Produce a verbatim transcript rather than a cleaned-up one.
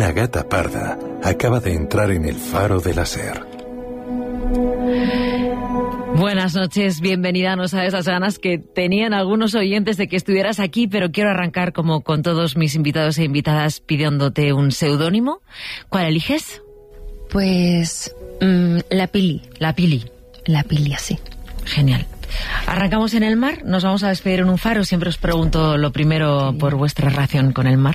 Una gata parda acaba de entrar en el faro de la SER. Buenas noches, bienvenida. No sabes las ganas que tenían algunos oyentes de que estuvieras aquí, pero quiero arrancar como con todos mis invitados e invitadas pidiéndote un seudónimo. ¿Cuál eliges? Pues mmm, la Pili. La Pili. La Pili, sí. Genial. Arrancamos en el mar, nos vamos a despedir en un faro. Siempre os pregunto lo primero sí. por vuestra relación con el mar.